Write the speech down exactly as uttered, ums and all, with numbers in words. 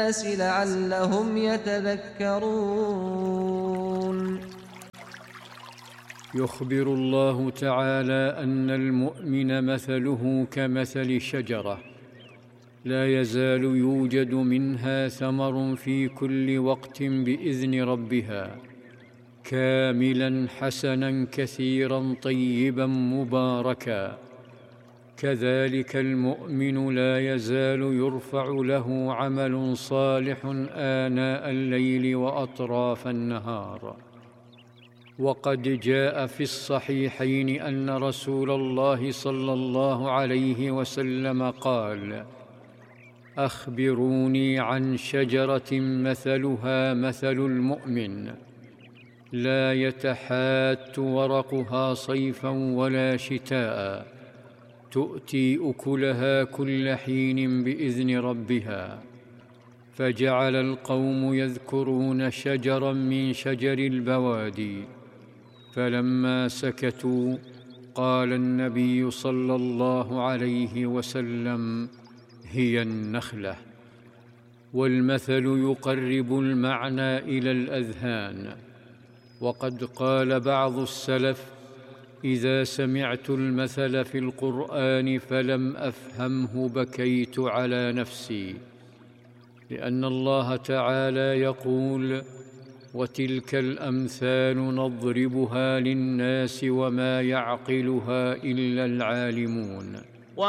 لعلهم يتذكرون. يخبر الله تعالى أن المؤمن مثله كمثل شجرة لا يزال يوجد منها ثمر في كل وقت بإذن ربها، كاملا حسنا كثيرا طيبا مباركا. كذلك المؤمن لا يزال يرفع له عمل صالح آناء الليل وأطراف النهار. وقد جاء في الصحيحين أن رسول الله صلى الله عليه وسلم قال: أخبروني عن شجرة مثلها مثل المؤمن، لا يتحات ورقها صيفا ولا شتاء، تؤتي أكلها كل حين بإذن ربها. فجعل القوم يذكرون شجرا من شجر البوادي، فلما سكتوا قال النبي صلى الله عليه وسلم: هي النخلة. والمثل يقرب المعنى إلى الأذهان. وقد قال بعض السلف: إذا سمعت المثل في القرآن فلم أفهمه بكيت على نفسي، لأن الله تعالى يقول: وتلك الأمثال نضربها للناس وما يعقلها إلا العالمون.